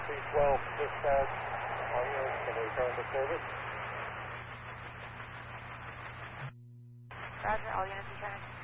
C-12 dispatch. All units can return to service. Roger, all units returning.